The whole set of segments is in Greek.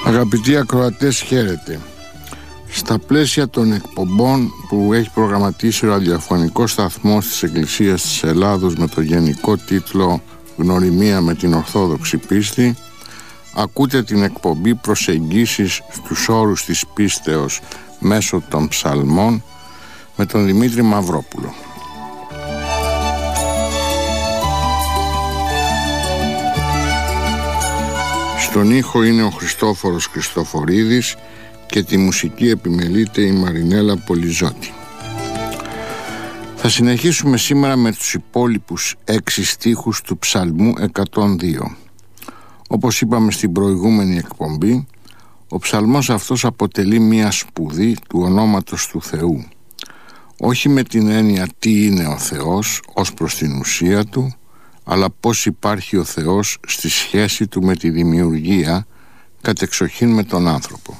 Αγαπητοί ακροατές, χαίρετε. Στα πλαίσια των εκπομπών που έχει προγραμματίσει ο ραδιοφωνικός σταθμός της Εκκλησίας της Ελλάδος με το γενικό τίτλο «Γνωριμία με την Ορθόδοξη Πίστη», ακούτε την εκπομπή «Προσεγγίσεις στους όρους της πίστεως μέσω των ψαλμών» με τον Δημήτρη Μαυρόπουλο. Στον ήχο είναι ο Χριστόφορος Χριστοφορίδης και τη μουσική επιμελείται η Μαρινέλα Πολυζώτη. Θα συνεχίσουμε σήμερα με τους υπόλοιπους 6 στίχους του ψαλμού 102. Όπως είπαμε στην προηγούμενη εκπομπή, ο ψαλμός αυτός αποτελεί μία σπουδή του ονόματος του Θεού. Όχι με την έννοια τι είναι ο Θεός ως προς την ουσία του, αλλά πώς υπάρχει ο Θεός στη σχέση του με τη δημιουργία, κατεξοχήν με τον άνθρωπο.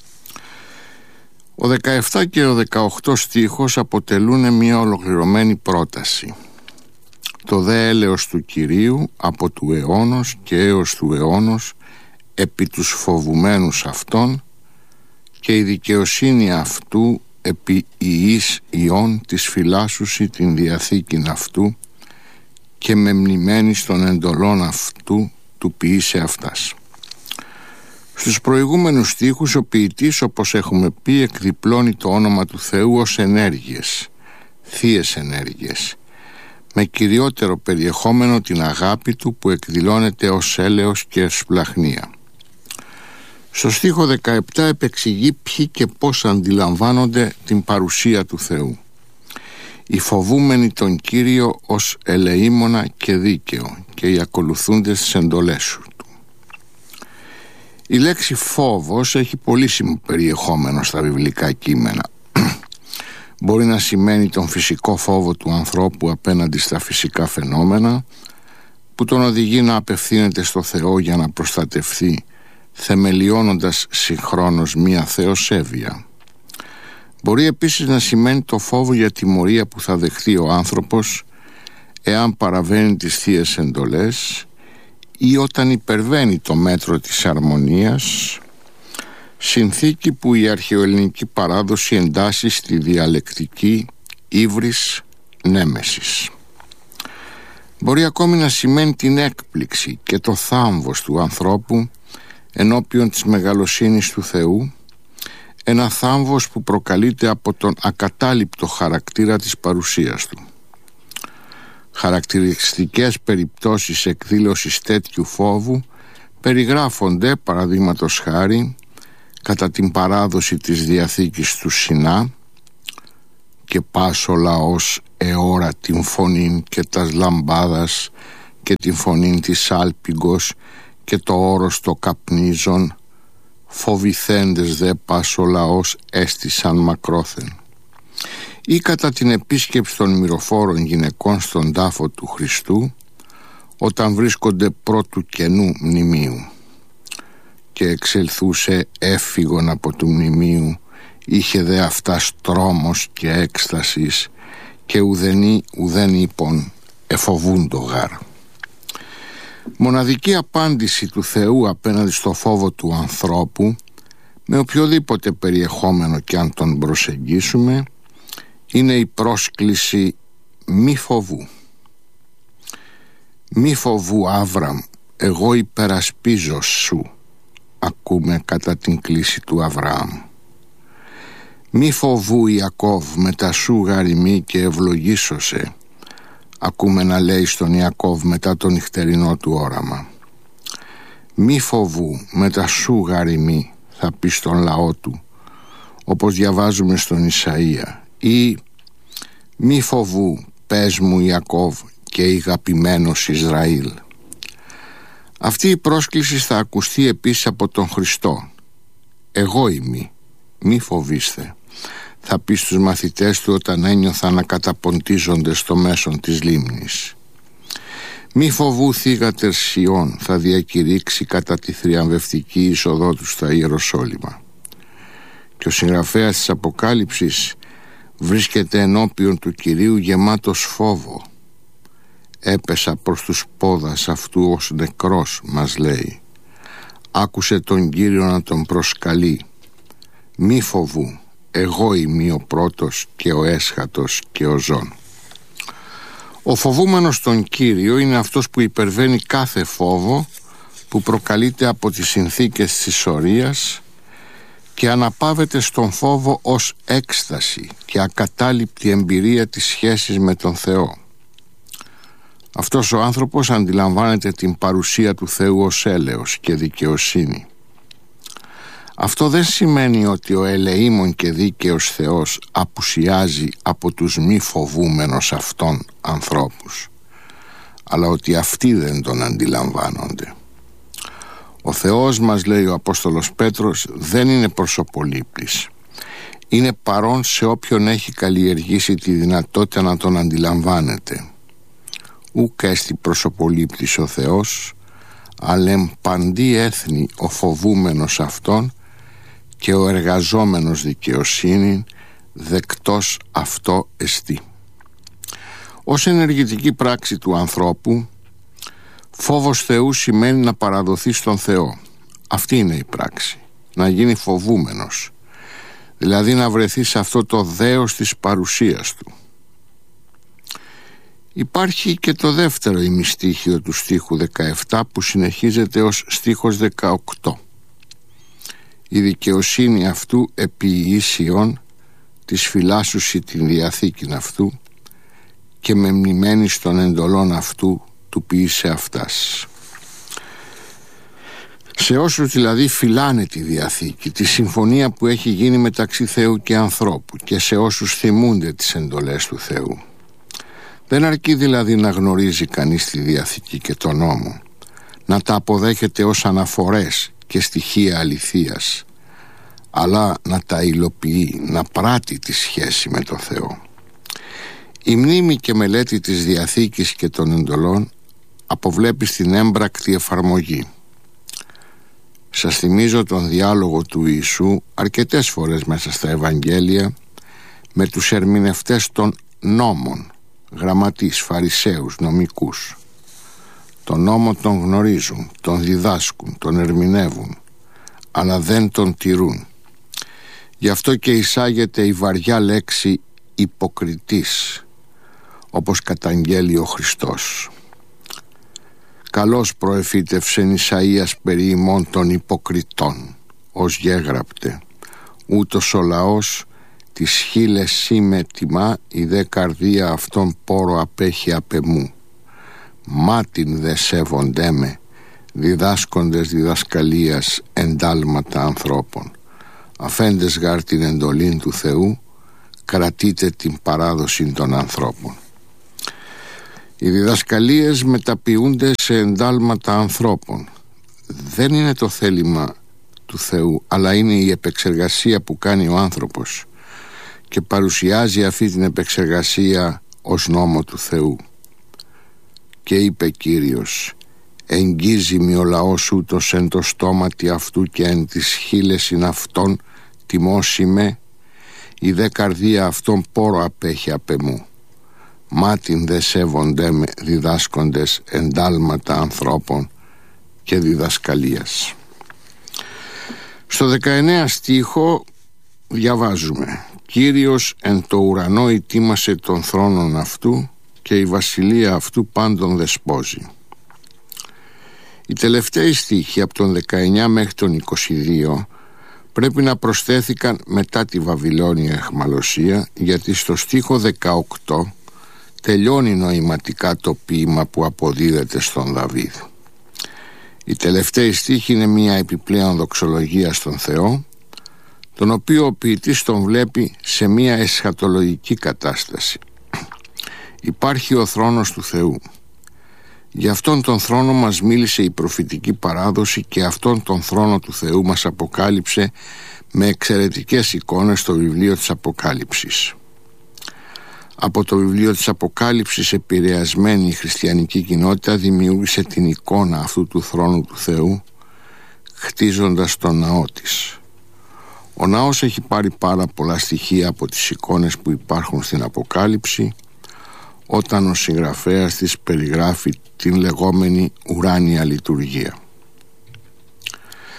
Ο 17 και ο 18 στίχος αποτελούν μια ολοκληρωμένη πρόταση. Το δε έλεος του Κυρίου από του αιώνος και έως του αιώνος επί τους φοβουμένους αυτών και η δικαιοσύνη αυτού επί ιής ιών της φυλάσσουσι την διαθήκην αυτού και μεμνημένης των εντολών αυτού του ποιήσε αυτάς. Στους προηγούμενους στίχους ο ποιητής, όπως έχουμε πει, εκδιπλώνει το όνομα του Θεού ως ενέργειες, θείες ενέργειες, με κυριότερο περιεχόμενο την αγάπη του που εκδηλώνεται ως έλεος και σπλαχνία. Στο στίχο 17 επεξηγεί ποιοι και πώς αντιλαμβάνονται την παρουσία του Θεού. Οι φοβούμενοι τον Κύριο ως ελεήμονα και δίκαιο και οι ακολουθούντες τις εντολές σου του. Η λέξη φόβος έχει πολύσιμο περιεχόμενο στα βιβλικά κείμενα. Μπορεί να σημαίνει τον φυσικό φόβο του ανθρώπου απέναντι στα φυσικά φαινόμενα, που τον οδηγεί να απευθύνεται στο Θεό για να προστατευθεί, θεμελιώνοντας συγχρόνως μία θεοσέβεια. Μπορεί επίσης να σημαίνει το φόβο για τιμωρία που θα δεχθεί ο άνθρωπος εάν παραβαίνει τις θείες εντολές ή όταν υπερβαίνει το μέτρο της αρμονίας, συνθήκη που η αρχαιοελληνική παράδοση εντάσσει στη διαλεκτική ύβρις νέμεσης. Μπορεί ακόμη να σημαίνει την έκπληξη και το θάμβος του ανθρώπου ενώπιον της μεγαλοσύνης του Θεού, ένα θάμβος που προκαλείται από τον ακατάληπτο χαρακτήρα της παρουσίας του. Χαρακτηριστικές περιπτώσεις εκδήλωσης τέτοιου φόβου περιγράφονται, παραδείγματος χάρη, κατά την παράδοση της Διαθήκης του Σινά «Και πάσο λαός εώρα την φωνήν και τας λαμπάδας και την φωνήν της άλπιγγος και το όρος το καπνίζον, φοβηθέντες δε πάσο λαός έστησαν μακρόθεν». Ή κατά την επίσκεψη των μυροφόρων γυναικών στον τάφο του Χριστού όταν βρίσκονται πρώτου καινού μνημείου «Και εξελθούσε έφυγον από του μνημείου, είχε δε αυτάς τρόμος και έκστασης και ουδέν είπον εφοβούντο γάρ». Μοναδική απάντηση του Θεού απέναντι στο φόβο του ανθρώπου, με οποιοδήποτε περιεχόμενο και αν τον προσεγγίσουμε, είναι η πρόσκληση «Μη φοβού». «Μη φοβού Άβραμ, εγώ υπερασπίζω σου», ακούμε κατά την κλίση του Αβραάμ. «Μη φοβού Ιακώβ, μετά σου γαριμί και ευλογήσωσε», ακούμε να λέει στον Ιακώβ μετά το νυχτερινό του όραμα. «Μη φοβού, μετά σου γαριμί», θα πει στον λαό του, όπως διαβάζουμε στον Ισαΐα, ή «Μη φοβού, πες μου Ιακώβ και ηγαπημένος Ισραήλ». Αυτή η πρόσκληση θα ακουστεί επίσης από τον Χριστό. «Εγώ είμαι, μη φοβήστε», θα πει στους μαθητές του όταν ένιωθαν να καταποντίζονται στο μέσον της λίμνης. «Μη φοβού θύγατερ Σιών», θα διακηρύξει κατά τη θριαμβευτική είσοδό του στα Ιεροσόλυμα. Και ο συγγραφέας της Αποκάλυψης βρίσκεται ενώπιον του Κυρίου γεμάτος φόβο. «Έπεσα προς τους πόδας αυτού ως νεκρός», μας λέει. άκουσε τον Κύριο να τον προσκαλεί: «Μη φοβού, εγώ είμαι ο πρώτος και ο έσχατος και ο ζών». Ο φοβούμενος τον Κύριο είναι αυτός που υπερβαίνει κάθε φόβο που προκαλείται από τις συνθήκες της σωρίας και αναπαύεται στον φόβο ως έκσταση και ακατάληπτη εμπειρία της σχέσης με τον Θεό. Αυτός ο άνθρωπος αντιλαμβάνεται την παρουσία του Θεού ως έλεος και δικαιοσύνη. Αυτό δεν σημαίνει ότι ο ελεήμων και δίκαιος Θεός απουσιάζει από τους μη φοβούμενους αυτών ανθρώπους, αλλά ότι αυτοί δεν τον αντιλαμβάνονται. Ο Θεός μας, λέει ο Απόστολος Πέτρος, δεν είναι προσωπολήπτης. Είναι παρόν σε όποιον έχει καλλιεργήσει τη δυνατότητα να τον αντιλαμβάνεται. Ουκ έστι προσωπολήπτης ο Θεός, αλλά παντί έθνη ο φοβούμενος αυτόν και ο εργαζόμενος δικαιοσύνη δεκτός αυτό εστί. Ως ενεργητική πράξη του ανθρώπου, φόβος Θεού σημαίνει να παραδοθεί στον Θεό. Αυτή είναι η πράξη, να γίνει φοβούμενος, δηλαδή να βρεθεί σε αυτό το δέος της παρουσίας του. Υπάρχει και το δεύτερο ημιστίχιο του στίχου 17 που συνεχίζεται ως στίχος 18. «Η δικαιοσύνη αυτού επί ίσιον της φυλάσσουσι την διαθήκην αυτού και με μνημένης των εντολών αυτού του ποιήσε αυτάς». Σε όσους δηλαδή φυλάνε τη Διαθήκη, τη συμφωνία που έχει γίνει μεταξύ Θεού και ανθρώπου, και σε όσους θυμούνται τις εντολές του Θεού. Δεν αρκεί δηλαδή να γνωρίζει κανείς τη Διαθήκη και τον νόμο, να τα αποδέχεται ως αναφορές και στοιχεία αληθείας, αλλά να τα υλοποιεί, να πράττει τη σχέση με τον Θεό. Η μνήμη και μελέτη της Διαθήκης και των εντολών αποβλέπει στην έμπρακτη εφαρμογή. Σας θυμίζω τον διάλογο του Ιησού αρκετές φορές μέσα στα Ευαγγέλια με τους ερμηνευτές των νόμων, γραμματείς, φαρισαίους, νομικούς. Τον νόμο τον γνωρίζουν, τον διδάσκουν, τον ερμηνεύουν, αλλά δεν τον τηρούν. Γι' αυτό και εισάγεται η βαριά λέξη υποκριτής, όπως καταγγέλει ο Χριστός. Καλώς προεφήτευσεν Ισαΐας περί ημών των υποκριτών, ως γέγραπτε, ούτως ο λαός τις χείλες σήμε τιμά, η δε καρδία αυτών πόρο απέχει απεμού. Μάτιν δε σέβοντέ με, διδάσκοντες διδασκαλίας εντάλματα ανθρώπων. Αφέντες γάρ την εντολήν του Θεού, κρατείτε την παράδοση των ανθρώπων. Οι διδασκαλίες μεταποιούνται σε εντάλματα ανθρώπων. Δεν είναι το θέλημα του Θεού, αλλά είναι η επεξεργασία που κάνει ο άνθρωπος και παρουσιάζει αυτή την επεξεργασία ως νόμο του Θεού. Και είπε Κύριος: «Εγγίζει μη ο λαός ούτως εν το στόματι αυτού και εν τις χείλες ειν αυτών τιμώσει με, η δε καρδία αυτών πόρο απέχει απεμού. Μάτιν δε σέβοντέ με, διδάσκοντες εντάλματα ανθρώπων και διδασκαλίας». Στο 19 στίχο διαβάζουμε: «Κύριος εν το ουρανό ετοίμασε τον θρόνον αυτού και η βασιλεία αυτού πάντων δεσπόζει». Οι τελευταίοι στίχοι από τον 19 μέχρι τον 22 πρέπει να προσθέθηκαν μετά τη Βαβυλώνια αιχμαλωσία, γιατί στο στίχο 18 τελειώνει νοηματικά το ποίημα που αποδίδεται στον Δαβίδ. Οι τελευταίοι στίχοι είναι μια επιπλέον δοξολογία στον Θεό, τον οποίο ο ποιητής τον βλέπει σε μια εσχατολογική κατάσταση. Υπάρχει ο θρόνος του Θεού. Για αυτόν τον θρόνο μας μίλησε η προφητική παράδοση και αυτόν τον θρόνο του Θεού μας αποκάλυψε με εξαιρετικές εικόνες στο βιβλίο της Αποκάλυψης. Από το βιβλίο της Αποκάλυψης επηρεασμένη η χριστιανική κοινότητα δημιούργησε την εικόνα αυτού του θρόνου του Θεού, χτίζοντας τον ναό της. Ο ναός έχει πάρει πάρα πολλά στοιχεία από τις εικόνες που υπάρχουν στην Αποκάλυψη, όταν ο συγγραφέας της περιγράφει την λεγόμενη ουράνια λειτουργία.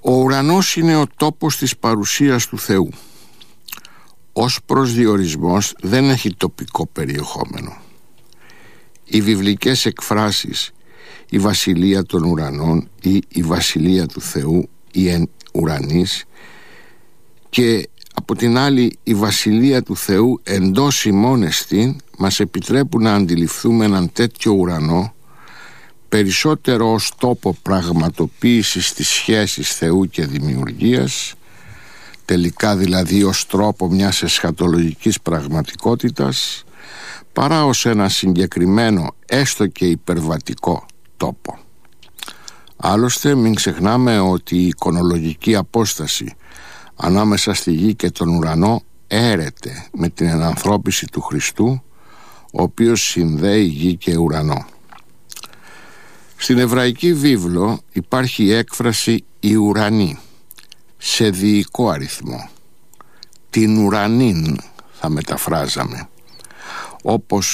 Ο ουρανός είναι ο τόπος της παρουσίας του Θεού. Ως προσδιορισμός δεν έχει τοπικό περιεχόμενο. Οι βιβλικές εκφράσεις «η βασιλεία των ουρανών» ή «η βασιλεία του Θεού» ή «εν ουρανής» και από την άλλη η βασιλεία του Θεού εντός ημών εστίν μας επιτρέπουν να αντιληφθούμε έναν τέτοιο ουρανό περισσότερο ως τόπο πραγματοποίησης της σχέσης Θεού και δημιουργίας, τελικά δηλαδή ως τρόπο μιας εσχατολογικής πραγματικότητας, παρά ως ένα συγκεκριμένο έστω και υπερβατικό τόπο. Άλλωστε μην ξεχνάμε ότι η εικονολογική απόσταση ανάμεσα στη γη και τον ουρανό έρεται με την ενανθρώπιση του Χριστού, ο οποίος συνδέει γη και ουρανό. Στην εβραϊκή βίβλο υπάρχει η έκφραση «η ουρανή» σε διοικό αριθμό. Την ουρανήν θα μεταφράζαμε, όπως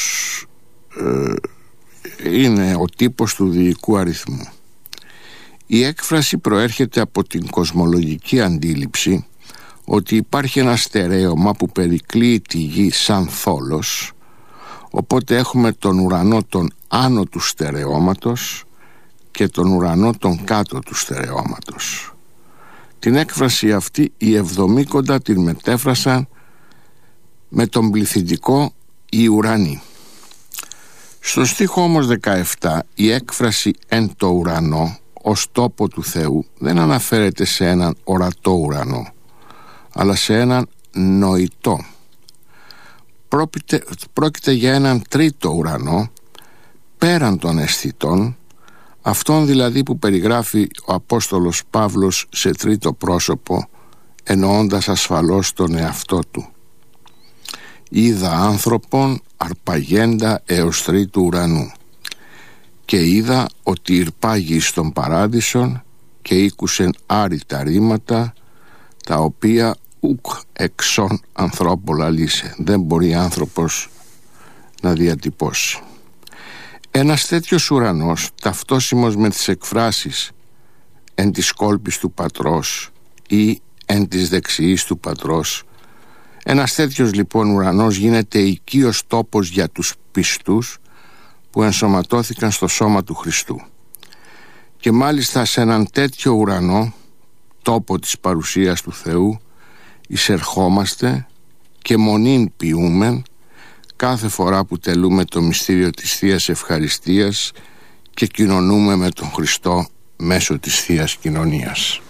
είναι ο τύπος του διοικού αριθμού. Η έκφραση προέρχεται από την κοσμολογική αντίληψη ότι υπάρχει ένα στερέωμα που περικλείει τη γη σαν θόλος, οπότε έχουμε τον ουρανό τον άνω του στερεώματος και τον ουρανό τον κάτω του στερεώματος. Την έκφραση αυτή οι Εβδομήκοντα την μετέφρασαν με τον πληθυντικό «η ουρανή». Στο στίχο όμως 17 η έκφραση «εν το ουρανό» ως τόπο του Θεού δεν αναφέρεται σε έναν ορατό ουρανό, αλλά σε έναν νοητό. Πρόκειται για έναν τρίτο ουρανό πέραν των αισθητών, αυτόν δηλαδή που περιγράφει ο Απόστολος Παύλος σε τρίτο πρόσωπο, εννοώντας ασφαλώς τον εαυτό του. «Είδα άνθρωπον αρπαγέντα έως τρίτου ουρανού και είδα ότι ηρπάγει στον παράδεισον και ήκουσεν άρρητα ρήματα, τα οποία ουκ εξών ανθρώπολα λύσε». Δεν μπορεί άνθρωπος να διατυπώσει. Ένας τέτοιος ουρανός, ταυτόσιμος με τις εκφράσεις «εν της κόλπης του πατρός» ή «εν της δεξιής του πατρός», ένας τέτοιος λοιπόν ουρανός γίνεται οικείος τόπος για τους πιστούς που ενσωματώθηκαν στο σώμα του Χριστού. Και μάλιστα σε έναν τέτοιο ουρανό, τόπο της παρουσίας του Θεού, εισερχόμαστε και μονήν ποιούμεν κάθε φορά που τελούμε το μυστήριο της Θείας Ευχαριστίας και κοινωνούμε με τον Χριστό μέσω της Θείας Κοινωνίας.